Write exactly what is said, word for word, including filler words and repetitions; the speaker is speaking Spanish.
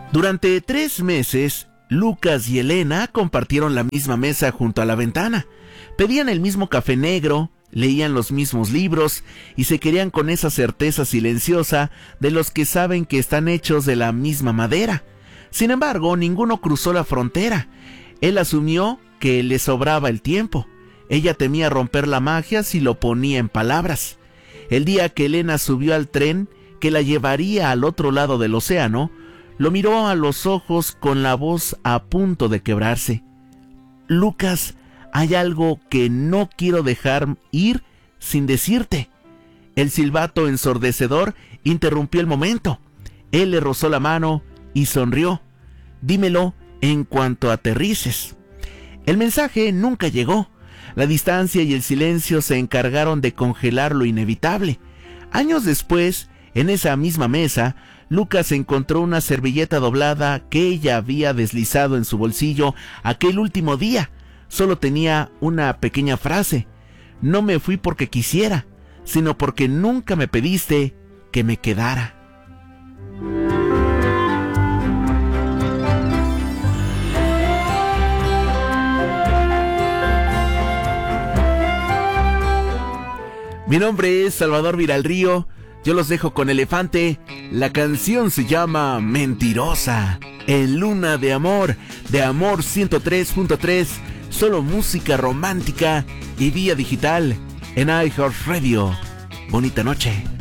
Durante tres meses, Lucas y Elena compartieron la misma mesa junto a la ventana. Pedían el mismo café negro, leían los mismos libros y se querían con esa certeza silenciosa de los que saben que están hechos de la misma madera. Sin embargo, ninguno cruzó la frontera. Él asumió que le sobraba el tiempo. Ella temía romper la magia si lo ponía en palabras. El día que Elena subió al tren que la llevaría al otro lado del océano, lo miró a los ojos con la voz a punto de quebrarse. Lucas, hay algo que no quiero dejar ir sin decirte. El silbato ensordecedor interrumpió el momento. Él le rozó la mano y sonrió. Dímelo en cuanto aterrices. El mensaje nunca llegó. La distancia y el silencio se encargaron de congelar lo inevitable. Años después, en esa misma mesa, Lucas encontró una servilleta doblada que ella había deslizado en su bolsillo aquel último día. Solo tenía una pequeña frase: no me fui porque quisiera, sino porque nunca me pediste que me quedara. Mi nombre es Salvador Viralrío. Yo los dejo con Elefante. La canción se llama Mentirosa, en Luna de Amor, de Amor ciento tres punto tres. Solo música romántica y vía digital en iHeartRadio. Bonita noche.